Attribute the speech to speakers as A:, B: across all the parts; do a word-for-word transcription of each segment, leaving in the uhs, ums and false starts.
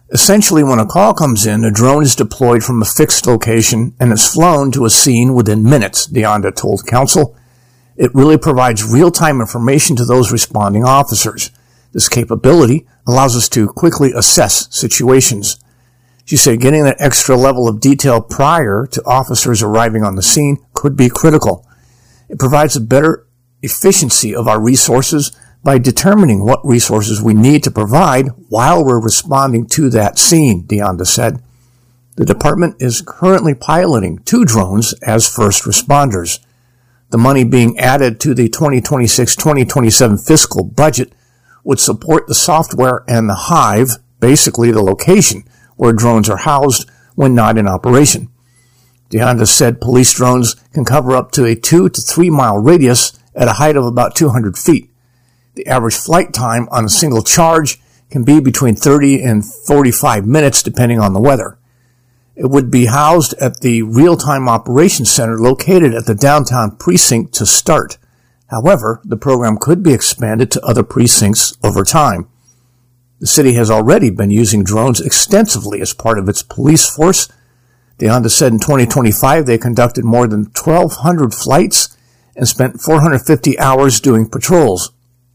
A: Essentially, when a call comes in, a drone is deployed from a fixed location and is flown to a scene within minutes, DeOnda told counsel. It really provides real-time information to those responding officers. This capability allows us to quickly assess situations. She said getting that extra level of detail prior to officers arriving on the scene could be critical. It provides a better efficiency of our resources by determining what resources we need to provide while we're responding to that scene, DeOnda said. The department is currently piloting two drones as first responders. The money being added to the twenty twenty-six twenty twenty-seven fiscal budget would support the software and the hive, basically the location where drones are housed when not in operation. DeOnda said police drones can cover up to a two to three mile radius at a height of about two hundred feet. The average flight time on a single charge can be between thirty and forty-five minutes depending on the weather. It would be housed at the Real-Time Operations Center located at the downtown precinct to start. However, the program could be expanded to other precincts over time. The city has already been using drones extensively as part of its police force. DeOnda said in twenty twenty-five they conducted more than twelve hundred flights and spent four hundred fifty hours doing patrols.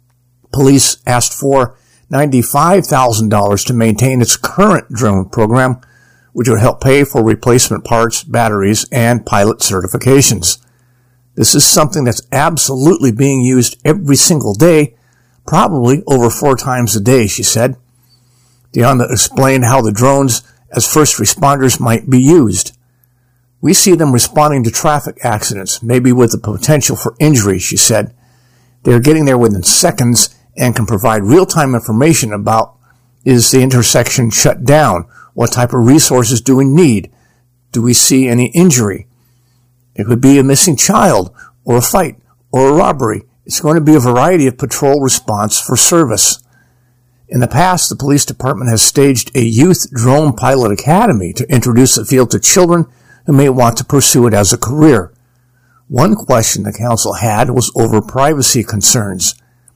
A: Police asked for ninety-five thousand dollars to maintain its current drone program, which would help pay for replacement parts, batteries, and pilot certifications. This is something that's absolutely being used every single day, probably over four times a day, she said. DeOnda explained how the drones as first responders might be used. We see them responding to traffic accidents, maybe with the potential for injury, she said. They are getting there within seconds and can provide real-time information about, is the intersection shut down? What type of resources do we need? Do we see any injury? It could be a missing child, or a fight, or a robbery. It's going to be a variety of patrol response for service. In the past, the police department has staged a youth drone pilot academy to introduce the field to children who may want to pursue it as a career. One question the council had was over privacy concerns.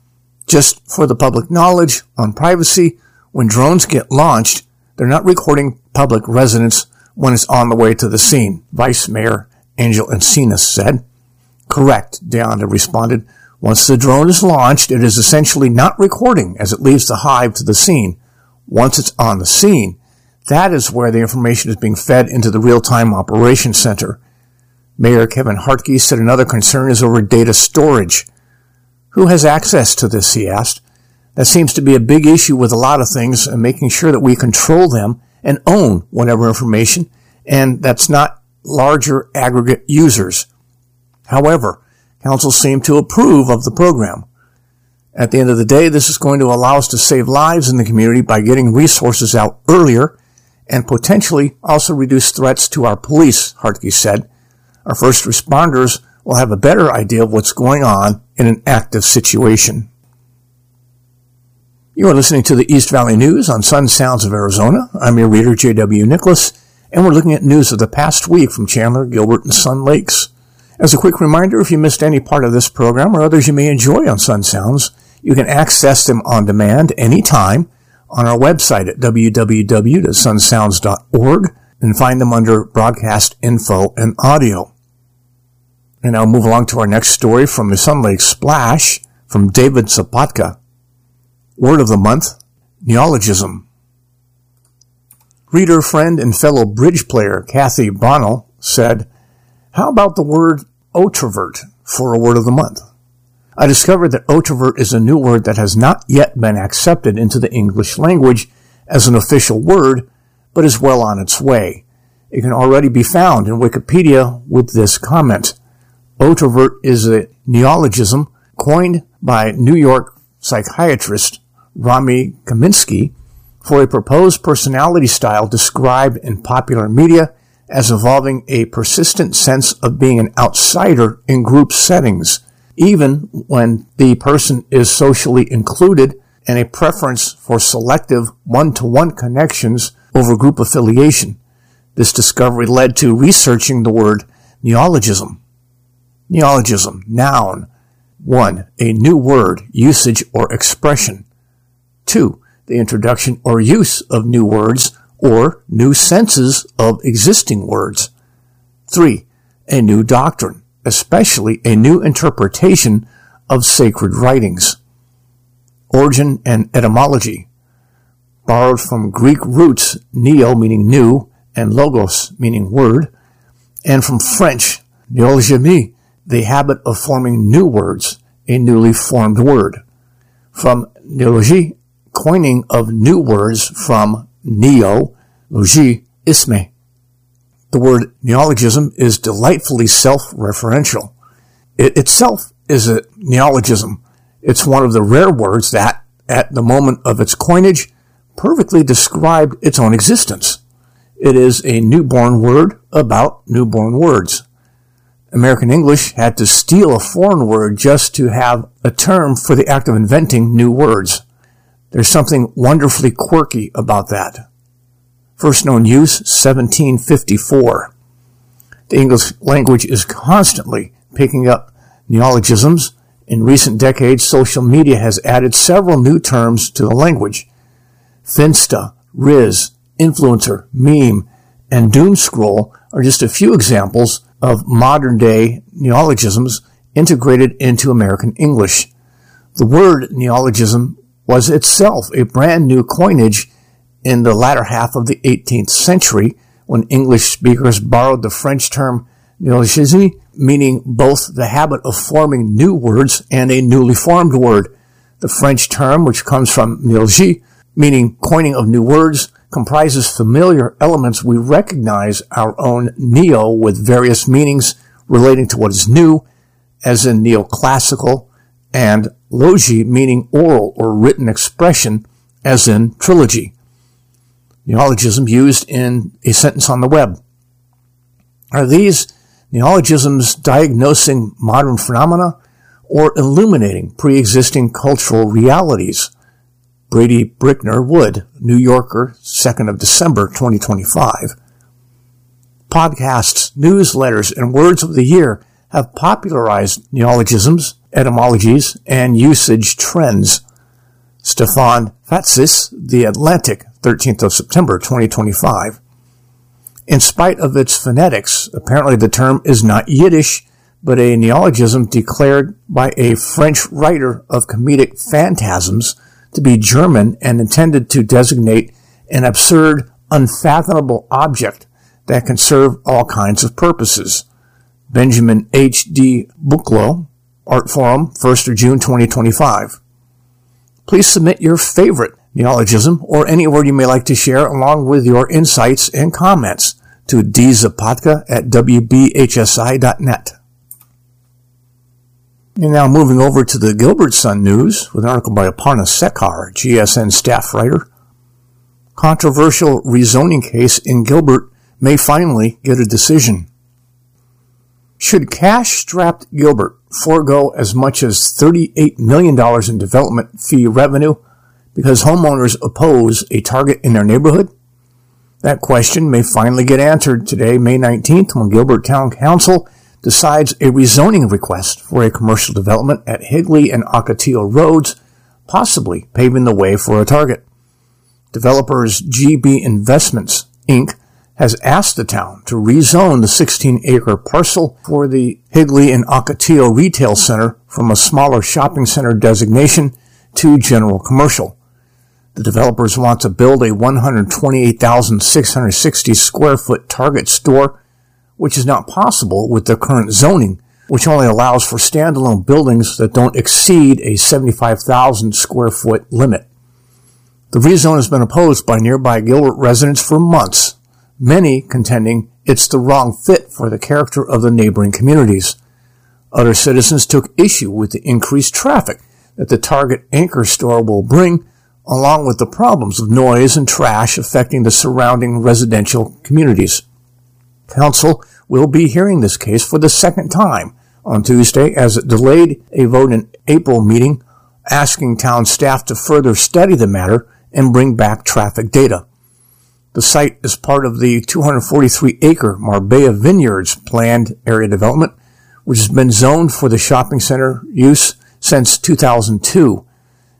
A: Just for the public knowledge on privacy, when drones get launched, they're not recording public residents when it's on the way to the scene, Vice Mayor Angel Encinas said. Correct, DeOnda responded. Once the drone is launched, it is essentially not recording as it leaves the hive to the scene. Once it's on the scene, that is where the information is being fed into the Real-Time Operations Center. Mayor Kevin Hartke said another concern is over data storage. Who has access to this, he asked. That seems to be a big issue with a lot of things, and making sure that we control them and own whatever information, and that's not larger aggregate users. However, council seemed to approve of the program. At the end of the day, this is going to allow us to save lives in the community by getting resources out earlier and potentially also reduce threats to our police, Hartke said. Our first responders will have a better idea of what's going on in an active situation. You are listening to the East Valley News on Sun Sounds of Arizona. I'm your reader, J W. Nicholas, and we're looking at news of the past week from Chandler, Gilbert, and Sun Lakes. As a quick reminder, if you missed any part of this program or others you may enjoy on Sun Sounds, you can access them on demand anytime on our website at w w w dot sun sounds dot org and find them under Broadcast Info and Audio. And I'll move along to our next story from the Sun Lake Splash from David Zapatka. Word of the month, neologism. Reader, friend, and fellow bridge player Kathy Bonnell said, how about the word otrovert for a word of the month? I discovered that otrovert is a new word that has not yet been accepted into the English language as an official word, but is well on its way. It can already be found in Wikipedia with this comment. Otrovert is a neologism coined by New York psychiatrist Rami Kaminsky for a proposed personality style described in popular media as involving a persistent sense of being an outsider in group settings, even when the person is socially included, and a preference for selective one-to-one connections over group affiliation. This discovery led to researching the word neologism. Neologism, noun. One, a new word, usage, or expression. Two, the introduction or use of new words or new senses of existing words. Three, a new doctrine, especially a new interpretation of sacred writings. Origin and etymology, borrowed from Greek roots, neo meaning new and logos meaning word, and from French, néologisme, the habit of forming new words, a newly formed word. From néologie, coining of new words from neo, logie, isme. The word neologism is delightfully self-referential. It itself is a neologism. It's one of the rare words that, at the moment of its coinage, perfectly described its own existence. It is a newborn word about newborn words. American English had to steal a foreign word just to have a term for the act of inventing new words. There's something wonderfully quirky about that. First known use, seventeen fifty-four. The English language is constantly picking up neologisms. In recent decades, social media has added several new terms to the language. Finsta, Riz, influencer, meme, and doom scroll are just a few examples of modern-day neologisms integrated into American English. The word neologism was itself a brand new coinage in the latter half of the eighteenth century when English speakers borrowed the French term néologisme, meaning both the habit of forming new words and a newly formed word. The French term, which comes from néologie, meaning coining of new words, comprises familiar elements we recognize our own neo with various meanings relating to what is new, as in neoclassical, and logie meaning oral or written expression, as in trilogy. Neologism used in a sentence on the web. Are these neologisms diagnosing modern phenomena or illuminating pre-existing cultural realities? Brady Brickner Wood, New Yorker, second of December, twenty twenty-five. Podcasts, newsletters, and words of the year have popularized neologisms, etymologies, and usage trends. Stefan Fatsis, The Atlantic, thirteenth of September, twenty twenty-five. In spite of its phonetics, apparently the term is not Yiddish, but a neologism declared by a French writer of comedic phantasms to be German and intended to designate an absurd, unfathomable object that can serve all kinds of purposes. Benjamin H D Buchloh, Art Forum, first of June, twenty twenty-five. Please submit your favorite neologism or any word you may like to share along with your insights and comments to dzapatka at w b h s i dot net. And now moving over to the Gilbert Sun News with an article by Aparna Sekhar, G S N staff writer. Controversial rezoning case in Gilbert may finally get a decision. Should cash-strapped Gilbert forego as much as thirty-eight million dollars in development fee revenue because homeowners oppose a target in their neighborhood? That question may finally get answered today, May nineteenth, when Gilbert Town Council decides a rezoning request for a commercial development at Higley and Ocotillo Roads, possibly paving the way for a target. Developers G B Investments, Incorporated has asked the town to rezone the sixteen-acre parcel for the Higley and Ocotillo Retail Center from a smaller shopping center designation to general commercial. The developers want to build a one hundred twenty-eight thousand six hundred sixty square foot Target store, which is not possible with the current zoning, which only allows for standalone buildings that don't exceed a seventy-five thousand square foot limit. The rezone has been opposed by nearby Gilbert residents for months, many contending it's the wrong fit for the character of the neighboring communities. Other citizens took issue with the increased traffic that the Target anchor store will bring, along with the problems of noise and trash affecting the surrounding residential communities. Council will be hearing this case for the second time on Tuesday as it delayed a vote in April meeting asking town staff to further study the matter and bring back traffic data. The site is part of the two hundred forty-three acre Marbella Vineyards planned area development, which has been zoned for the shopping center use since two thousand two.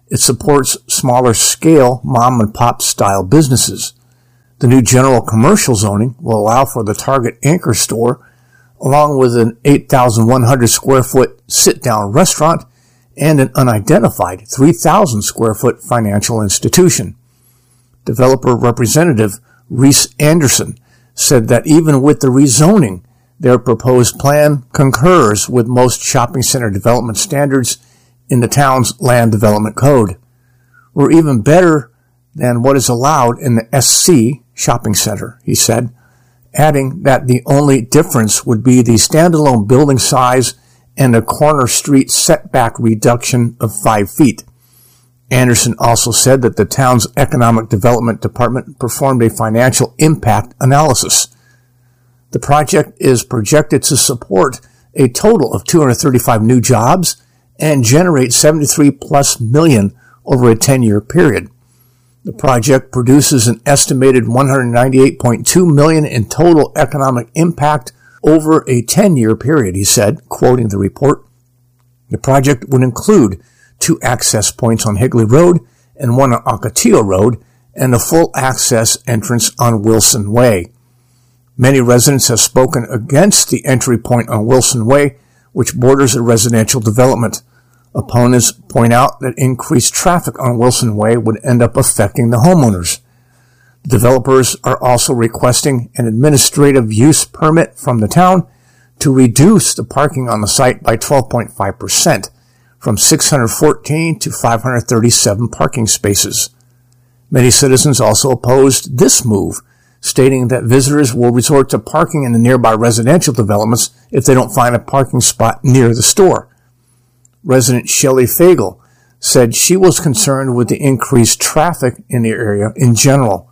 A: It supports smaller-scale mom-and-pop style businesses. The new general commercial zoning will allow for the Target anchor store, along with an eight thousand one hundred square foot sit-down restaurant and an unidentified three thousand square foot financial institution. Developer representative Reese Anderson said that even with the rezoning, their proposed plan concurs with most shopping center development standards in the town's land development code. We're even better than what is allowed in the S C shopping center, he said, adding that the only difference would be the standalone building size and a corner street setback reduction of five feet. Anderson also said that the town's economic development department performed a financial impact analysis. The project is projected to support a total of two hundred thirty-five new jobs and generate seventy-three plus million over a ten-year period. The project produces an estimated one hundred ninety-eight point two million in total economic impact over a ten-year period, he said, quoting the report. The project would include two access points on Higley Road and one on Ocotillo Road, and a full access entrance on Wilson Way. Many residents have spoken against the entry point on Wilson Way, which borders a residential development. Opponents point out that increased traffic on Wilson Way would end up affecting the homeowners. Developers are also requesting an administrative use permit from the town to reduce the parking on the site by twelve point five percent, from six hundred fourteen to five hundred thirty-seven parking spaces. Many citizens also opposed this move, stating that visitors will resort to parking in the nearby residential developments if they don't find a parking spot near the store. Resident Shelley Fagel said she was concerned with the increased traffic in the area in general.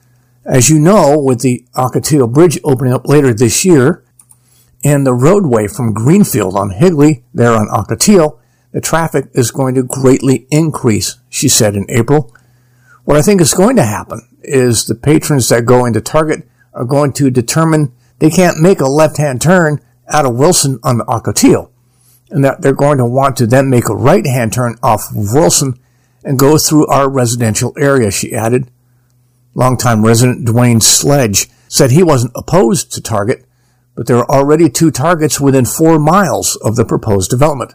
A: As you know, with the Ocotillo Bridge opening up later this year and the roadway from Greenfield on Higley there on Ocotillo, the traffic is going to greatly increase, she said in April. What I think is going to happen is the patrons that go into Target are going to determine they can't make a left-hand turn out of Wilson on the Ocotillo, and that they're going to want to then make a right-hand turn off of Wilson and go through our residential area, she added. Longtime resident Dwayne Sledge said he wasn't opposed to Target, but there are already two Targets within four miles of the proposed development.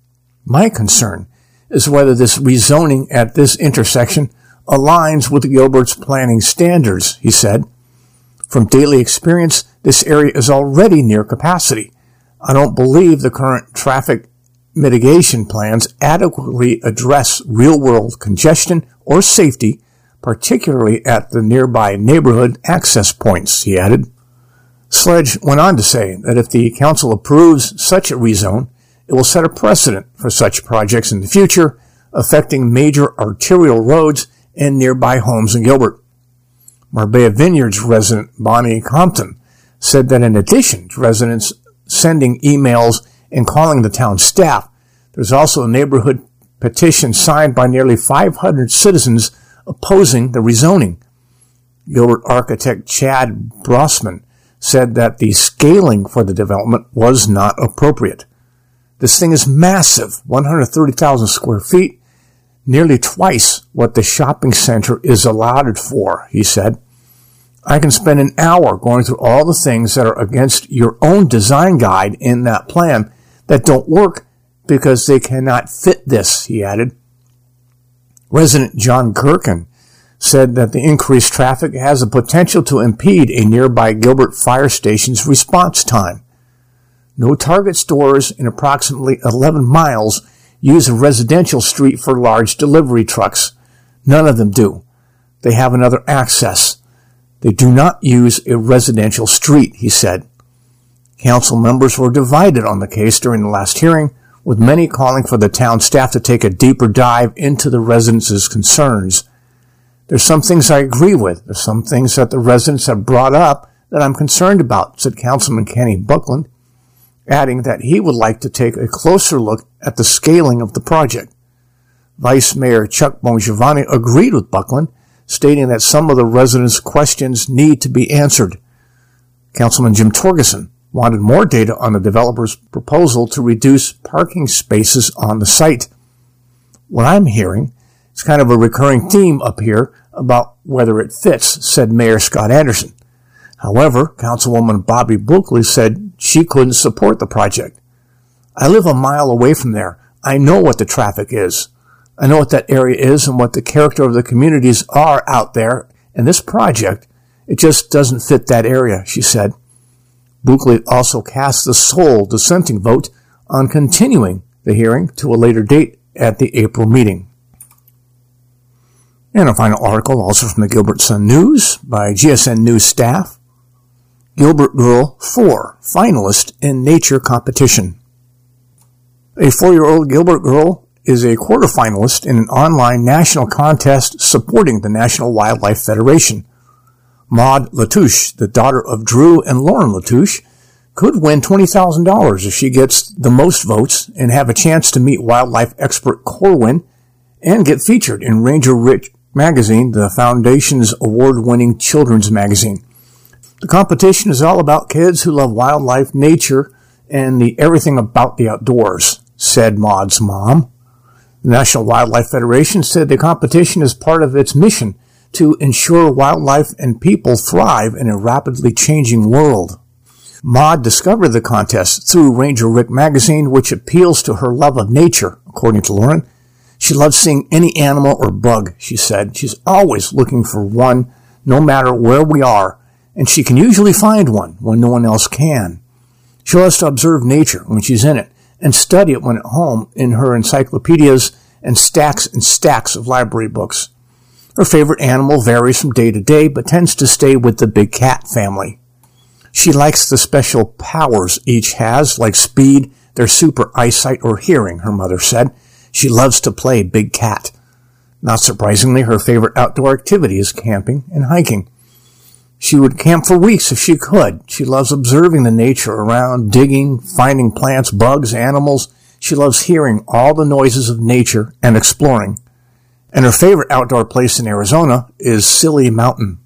A: My concern is whether this rezoning at this intersection aligns with Gilbert's planning standards, he said. From daily experience, this area is already near capacity. I don't believe the current traffic mitigation plans adequately address real-world congestion or safety, particularly at the nearby neighborhood access points, he added. Sledge went on to say that if the council approves such a rezone, it will set a precedent for such projects in the future, affecting major arterial roads and nearby homes in Gilbert. Marbella Vineyards resident Bonnie Compton said that in addition to residents sending emails and calling the town staff, there's also a neighborhood petition signed by nearly five hundred citizens opposing the rezoning. Gilbert architect Chad Brossman said that the scaling for the development was not appropriate. This thing is massive, one hundred thirty thousand square feet, nearly twice what the shopping center is allotted for, he said. I can spend an hour going through all the things that are against your own design guide in that plan that don't work because they cannot fit this, he added. Resident John Kirkin said that the increased traffic has the potential to impede a nearby Gilbert fire station's response time. No Target stores in approximately eleven miles use a residential street for large delivery trucks. None of them do. They have another access. They do not use a residential street, he said. Council members were divided on the case during the last hearing, with many calling for the town staff to take a deeper dive into the residents' concerns. There's some things I agree with. There's some things that the residents have brought up that I'm concerned about, said Councilman Kenny Buckland, adding that he would like to take a closer look at the scaling of the project. Vice Mayor Chuck Bongiovanni agreed with Buckland, stating that some of the residents' questions need to be answered. Councilman Jim Torgerson wanted more data on the developer's proposal to reduce parking spaces on the site. What I'm hearing It's kind of a recurring theme up here about whether it fits, said Mayor Scott Anderson. However, Councilwoman Bobby Bulkley said she couldn't support the project. I live a mile away from there. I know what the traffic is. I know what that area is and what the character of the communities are out there. And this project, it just doesn't fit that area, she said. Bulkley also cast the sole dissenting vote on continuing the hearing to a later date at the April meeting. And a final article also from the Gilbert Sun News by G S N News staff. Gilbert Girl four, finalist in nature competition. A four-year-old Gilbert girl is a quarterfinalist in an online national contest supporting the National Wildlife Federation. Maud Latouche, the daughter of Drew and Lauren Latouche, could win twenty thousand dollars if she gets the most votes and have a chance to meet wildlife expert Corwin and get featured in Ranger Rick magazine, the Foundation's award-winning children's magazine. The competition is all about kids who love wildlife, nature, and the everything about the outdoors, said Maud's mom. The National Wildlife Federation said the competition is part of its mission to ensure wildlife and people thrive in a rapidly changing world. Maud discovered the contest through Ranger Rick magazine, which appeals to her love of nature, according to Lauren. She loves seeing any animal or bug, she said. She's always looking for one, no matter where we are, and she can usually find one when no one else can. She loves to observe nature when she's in it and study it when at home in her encyclopedias and stacks and stacks of library books. Her favorite animal varies from day to day, but tends to stay with the big cat family. She likes the special powers each has, like speed, their super eyesight, or hearing, her mother said. She loves to play big cat. Not surprisingly, her favorite outdoor activity is camping and hiking. She would camp for weeks if she could. She loves observing the nature around, digging, finding plants, bugs, animals. She loves hearing all the noises of nature and exploring. And her favorite outdoor place in Arizona is Silly Mountain.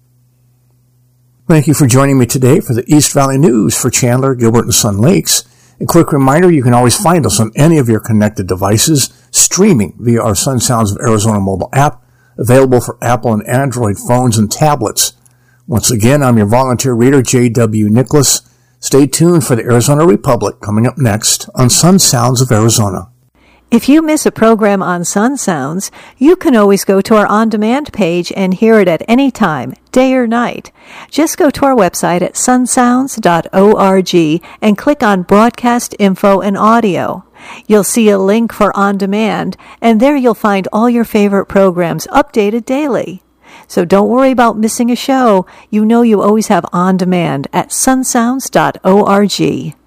A: Thank you for joining me today for the East Valley News for Chandler, Gilbert, and Sun Lakes. A quick reminder, you can always find us on any of your connected devices, streaming via our Sun Sounds of Arizona mobile app, available for Apple and Android phones and tablets. Once again, I'm your volunteer reader, J W. Nicholas. Stay tuned for the Arizona Republic coming up next on Sun Sounds of Arizona.
B: If you miss a program on Sun Sounds, you can always go to our on-demand page and hear it at any time, day or night. Just go to our website at sun sounds dot org and click on Broadcast Info and Audio. You'll see a link for On Demand, and there you'll find all your favorite programs updated daily. So don't worry about missing a show. You know you always have On Demand at sun sounds dot org.